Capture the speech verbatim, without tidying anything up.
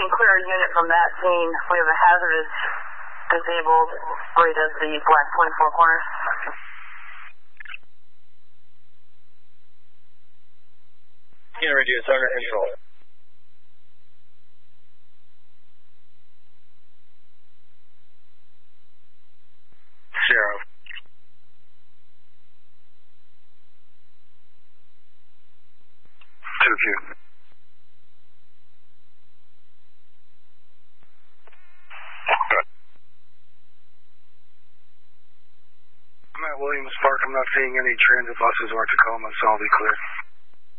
can clear a unit from that scene. We have a hazardous disabled right at the Black twenty-four corner. Unit reduce under control. Zero. Two Q. Okay. I'm at Williams Park. I'm not seeing any transit buses or Tacoma, so I'll be clear.